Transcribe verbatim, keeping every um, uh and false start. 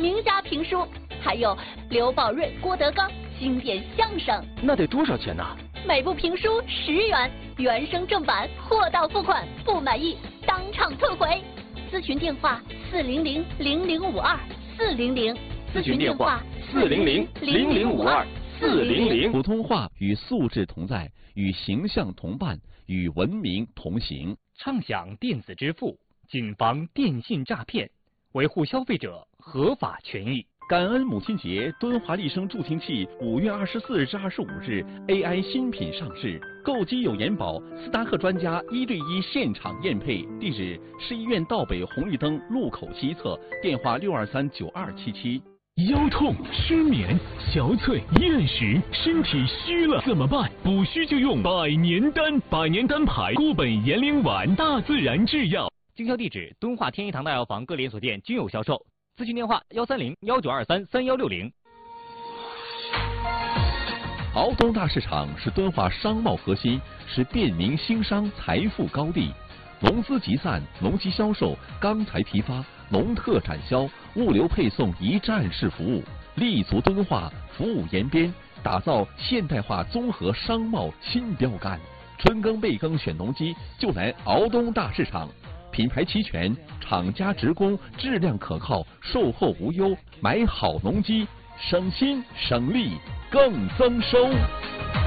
名家评书，还有刘宝瑞、郭德纲经典相声。 那得多少钱呢？ 每部评书十元，原声正版，货到付款，不满意当场退回。咨询电话：四零零零零五二四零零。 咨询电话：四零零零零五二四零零。 普通话与素质同在，与形象同伴，与文明同行。 畅享电子支付，谨防电信诈骗，维护消费者合法权益。 感恩母亲节，敦华丽声助听器五月二十四日至二十五日 A I 新品上市，购机有延保，斯达克专家一对一现场验配。地址：市医院道北红绿灯路口西侧，电话六二三九二七七。 腰痛、失眠、憔悴、厌食，身体虚了怎么办？补虚就用百年丹，百年丹牌固本延龄丸，大自然制药。 经销地址：敦化天一堂大药房各连锁店均有销售。咨询电话：幺三零幺九二三三幺六零。 敖东大市场是敦化商贸核心，是便民兴商财富高地。农资集散、农机销售、钢材批发、农特产销、物流配送一站式服务，立足敦化，服务延边，打造现代化综合商贸新标杆。春耕备耕选农机，就来敖东大市场。品牌齐全，厂家直供，质量可靠，售后无忧。买好农机，省心省力更增收。